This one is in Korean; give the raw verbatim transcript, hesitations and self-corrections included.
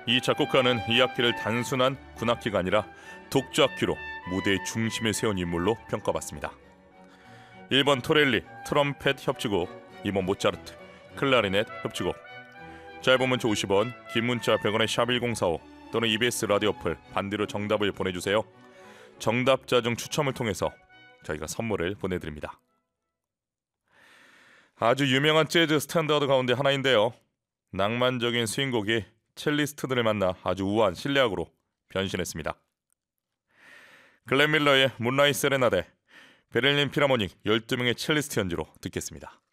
이 작곡가는 이 악기를 단순한 군악기가 아니라 독주악기로 무대의 중심에 세운 인물로 평가받습니다. 일 번 토렐리 트럼펫 협주곡, 이 번 모차르트 클라리넷 협주곡. 짧은 문자 오십 원, 긴 문자 백 원의 샵 일공사오 또는 이비에스 라디오 어플 반대로 정답을 보내주세요. 정답자 중 추첨을 통해서 저희가 선물을 보내드립니다. 아주 유명한 재즈 스탠다드 가운데 하나인데요. 낭만적인 스윙곡이 첼리스트들을 만나 아주 우아한 실내악으로 변신했습니다. 글렌 밀러의 문라이트 세레나데, 베를린 필하모닉 열두 명의 첼리스트 연주로 듣겠습니다.